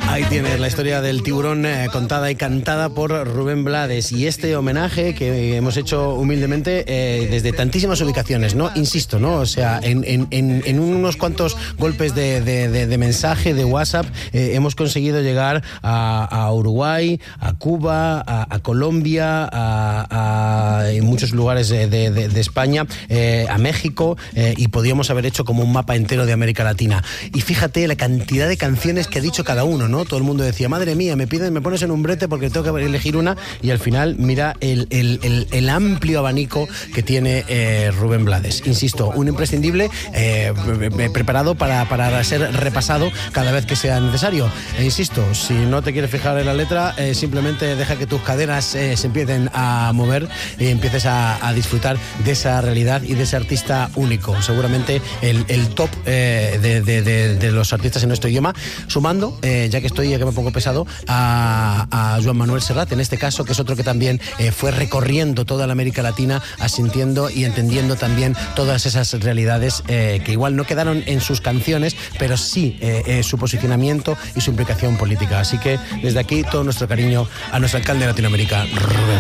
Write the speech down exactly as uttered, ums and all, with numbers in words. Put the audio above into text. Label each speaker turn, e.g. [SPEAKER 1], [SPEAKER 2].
[SPEAKER 1] Ahí tienes la historia del tiburón eh, contada y cantada por Rubén Blades, y este homenaje que hemos hecho humildemente eh, desde tantísimas ubicaciones, ¿no? Insisto, ¿no? O sea, en, en, en, en unos cuantos golpes de, de, de, de mensaje, de WhatsApp, eh, hemos conseguido llegar a, a Uruguay, a Cuba, a, a Colombia, a, a en muchos lugares de, de, de España, eh, a México, eh, y podíamos haber hecho como un mapa entero de América Latina. Y fíjate la cantidad de canciones que ha dicho cada uno, ¿no? Todo el mundo decía, madre mía, me piden, me pones en un brete porque tengo que elegir una, y al final mira el, el, el, el amplio abanico que tiene eh, Rubén Blades. Insisto, un imprescindible eh, preparado para, para ser repasado cada vez que sea necesario. E insisto, si no te quieres fijar en la letra, eh, simplemente deja que tus caderas eh, se empiecen a mover y empieces a, a disfrutar de esa realidad y de ese artista único. Seguramente el, el top eh, de, de, de, de los artistas en nuestro idioma, sumando, eh, ya que estoy, ya que me pongo pesado, a, a Joan Manuel Serrat, en este caso, que es otro que también eh, fue recorriendo toda la América Latina, asintiendo y entendiendo también todas esas realidades eh, que igual no quedaron en sus canciones, pero sí eh, eh, su posicionamiento y su implicación política. Así que desde aquí todo nuestro cariño a nuestro alcalde de Latinoamérica, Rubén.